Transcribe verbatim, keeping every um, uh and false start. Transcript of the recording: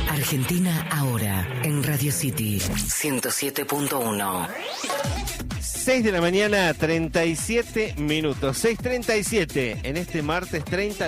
Argentina ahora en Radio City ciento siete punto uno. seis de la mañana, treinta y siete minutos. seis treinta y siete en este martes treinta